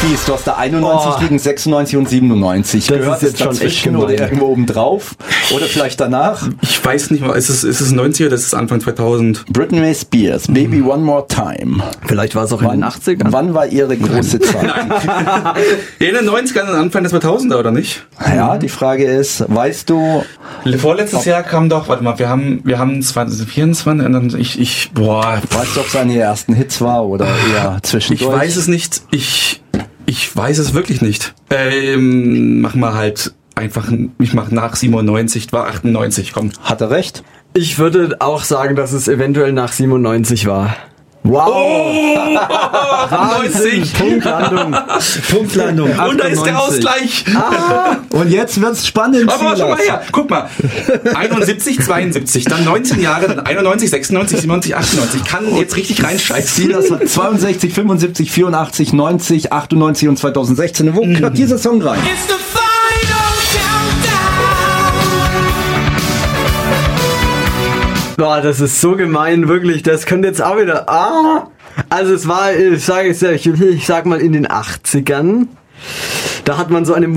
fies. Du hast da 91 liegen, 96 und 97. Das Gehört ist jetzt schon echt gemein. oder irgendwo oben drauf? Oder vielleicht danach? Ich weiß nicht mal, ist es 90er oder ist es Anfang 2000? Britney Spears, Baby One More Time. Vielleicht war es auch in den 80ern. Wann war ihre große Zeit? In den 90ern und Anfang des 2000er, oder nicht? Ja, die Frage ist, weißt du... Vorletztes Jahr kam doch, warte mal, wir haben 2024, Weißt du, ob es eine der ersten Hits war oder eher zwischendurch? Ich weiß es nicht, ich weiß es wirklich nicht. Mach mal halt einfach, ich mach nach 97, war 98, komm. Hat er recht? Ich würde auch sagen, dass es eventuell nach 97 war. Wow! Oh, 98! Punktlandung. Punktlandung. Und da ist der Ausgleich. Und jetzt wird's spannend. Aber schau mal her, guck mal. 71, 72, dann 19 Jahre, dann 91, 96, 97, 98. Kann jetzt richtig reinscheißen. Das hat 62, 75, 84, 90, 98 und 2016. Wo gehört dieser Song rein? It's the final countdown. Boah, das ist so gemein, wirklich. Das könnte jetzt auch wieder... Also es war, ich sag mal, in den 80ern. Da hat man so eine